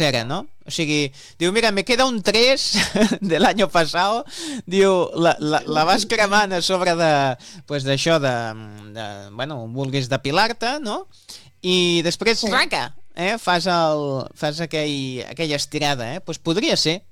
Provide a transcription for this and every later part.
cera, no? O sigui, diu, mira, me queda un 3 de l'any passat, diu, la vas cremant a sobre de, pues d'això, bueno, vulguis depilar-te, no? I després, raca, fas aquella estirada, pues podria ser,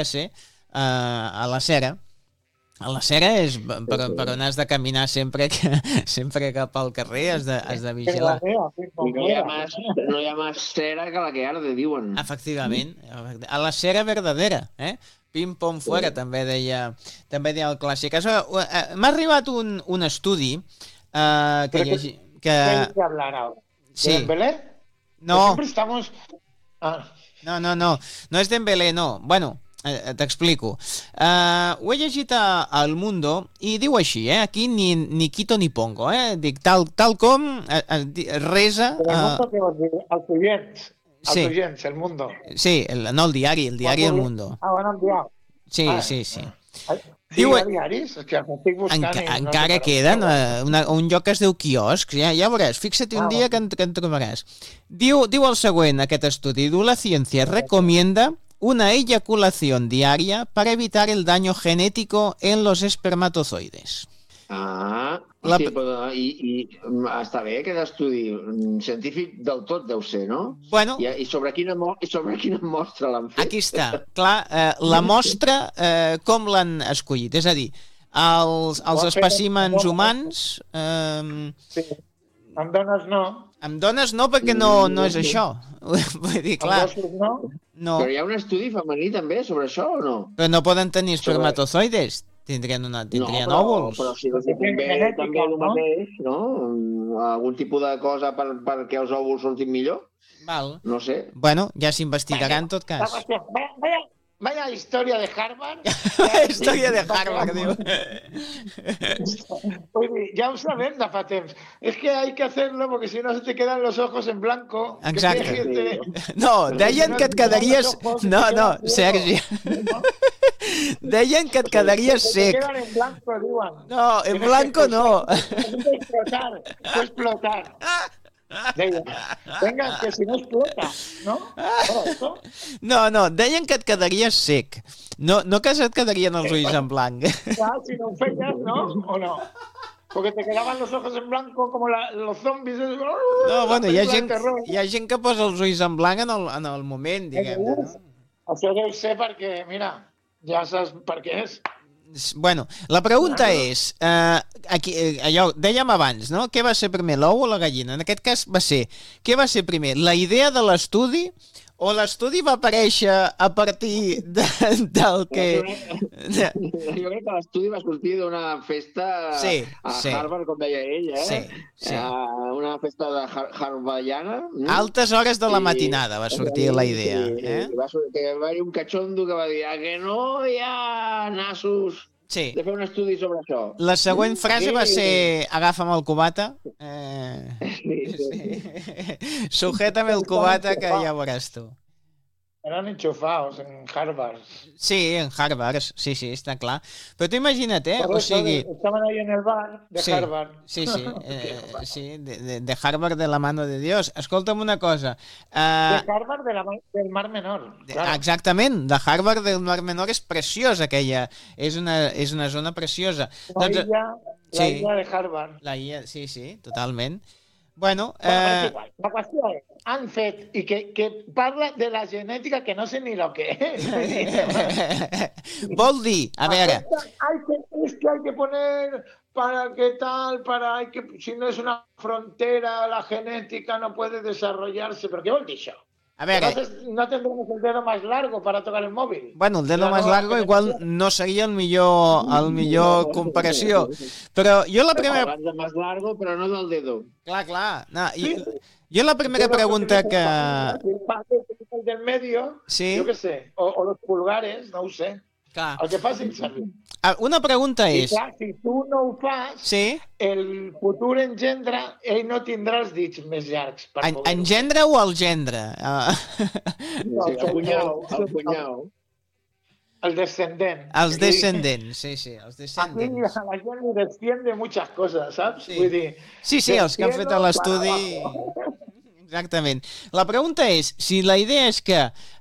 a la cera. A la cera és per on has de caminar sempre cap al carrer, has de vigilar. Y no hi ha más cera que la que arde, diuen. Efectivament, a la cera verdadera, Pim pom fuera, també deia el clàssic. M'ha arribat un estudi que llegi... ¿Qué hay que hablar ahora? ¿De Dembélé? No. Siempre estamos... No és Dembélé, no. Bueno, t'explico. Ho he llegit a El Mundo i diu així, aquí ni quito ni pongo, dic tal com resa... Els oients, El Mundo. Sí, no el diari El Mundo. Bueno, el diari. Sí. Diu... diaris? És que els estic buscant... Encara queden un lloc que es diu quiosc, ja veuràs, fixa't un dia que en trobaràs. Diu el següent, aquest estudi, diu la ciència recomienda una eyaculación diaria para evitar el daño genético en los espermatozoides. Sí, però i està bé aquest estudi científic del tot deu ser, no? Bueno... I sobre quina mostra l'han fet? Aquí està, clar, la mostra com l'han escollit, és a dir, els espècimens humans... Sí, amb dones no. Amb dones no, perquè no és això. Vull dir, clar... No. Però hi ha un estudi femení també sobre això o no? Però no poden tenir espermatozoides. Tindrien òvuls. Però si també el mateix, no? Algun tipus de cosa perquè els òvuls sortin millor? Val. No sé. Bueno, ja s'investigarà en tot cas. Vaya historia de Harvard. Historia de Harvard, diu. Ya lo saben de fa temps. Es que hay que hacerlo porque si no se te quedan los ojos en blanco. Exacte. No, deien que et quedaries... No, Sergi. Deien que et quedaries sec. Se quedan en blanco, diuen. No, en blanco no. Explotar. Venga, que si no explota, ¿no? No, deien que et quedaries sec. No que et quedarien els ulls en blanc. Claro, si no feñas, ¿no? ¿O no? Porque te quedaban los ojos en blanco como los zombies. No, bueno, hi ha gent que posa els ulls en blanc en el moment, diguem-ne, no? Això deu ser perquè, mira, ja saps per què és. Bueno, la pregunta és, allò, dèiem abans, no? Què va ser primer, l'ou o la gallina? En aquest cas va ser, què va ser primer, la idea de l'estudi o l'estudi va aparèixer a partir del que... Jo crec que l'estudi va sortir d'una festa a Harvard, com deia ell, Sí. Una festa de harvardiana. Altes hores de la matinada va sortir la idea. Va haver un cachondo que va dir que no hi ha nassos de fer un estudi sobre això. La següent frase va ser agafa'm el cubata. Sujétame el cubata que ja veuràs tu. Eran enchufados en Harvard. Sí, en Harvard, sí, està clar. Però tu imagina't, o sigui... Estaven ahí en el bar de Harvard. Sí, de Harvard de la mano de Dios. Escolta'm una cosa. De Harvard del Mar Menor. Claro. Exactament, de Harvard del Mar Menor és preciós aquella. És una zona preciosa. La illa de Harvard. La illa, sí, totalment. Bueno, la qüestió és, han fet i que parla de la genètica que no sé ni lo que és. Vol dir, a veure... Es que hay que poner para qué tal, si no es una frontera, la genética no puede desarrollarse. ¿Pero qué vol dir això? A veure... Entonces, no tendremos el dedo más largo para tocar el móvil. Bueno, el dedo más largo igual no seria el millor comparació. Però jo la primera... Abans de más largo, però no del dedo. Clar. No, jo la primera pregunta que... El del medio, yo qué sé, o los pulgares, no ho sé. Clar. El que facin servir. Una pregunta és... Clar, si tu no ho fas, el futur engendra, ell no tindrà els dits més llargs. Engendra o el gendre? El cunyau. El descendent. Els descendents, sí, els descendents. Aquí la gent li desciende muchas cosas, saps? Sí. Vull dir... Sí, els que han fet l'estudi... Exactament. La pregunta és, si la idea és que